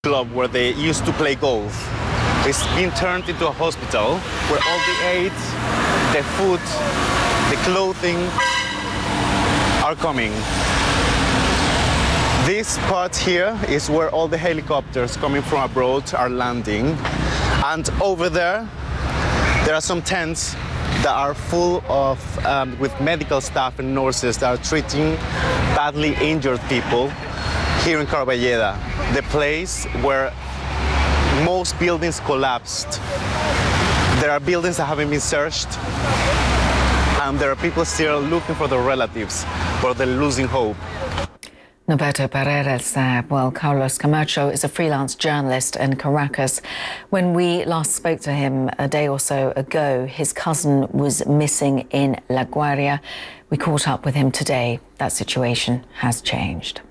club where they used to play golf. It's been turned into a hospital where all the aid, the food, the clothing are coming. This part here is where all the helicopters coming from abroad are landing. And over there are some tents that are full of with medical staff and nurses that are treating badly injured people here in Carballeda, the place where most buildings collapsed. There are buildings that haven't been searched, and there are people still looking for their relatives, but they're losing hope. Norberto Paredes there. Well, Carlos Camacho is a freelance journalist in Caracas. When we last spoke to him a day or so ago, his cousin was missing in La Guaira. We caught up with him today. That situation has changed.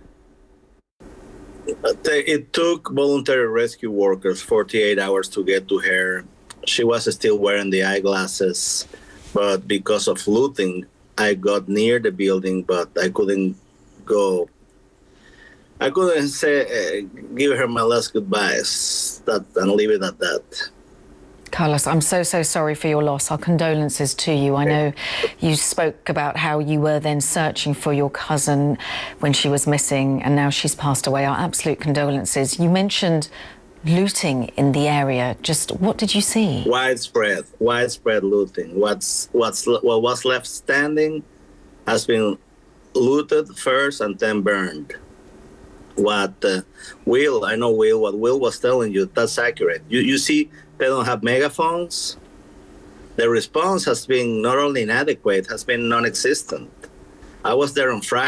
It took voluntary rescue workers 48 hours to get to her. She was still wearing the eyeglasses, but because of looting, I got near the building, but I couldn't go. I couldn't say, give her my last goodbyes and leave it at that. Carlos, I'm so sorry for your loss. Our condolences to you. I know you spoke about how you were then searching for your cousin when she was missing, and now she's passed away. Our absolute condolences. You mentioned looting in the area. Just what did you see? Widespread looting. What was left standing has been looted first and then burned. What Will was telling you, that's accurate. You see, they don't have megaphones. The response has been not only inadequate, has been non-existent. I was there on Friday.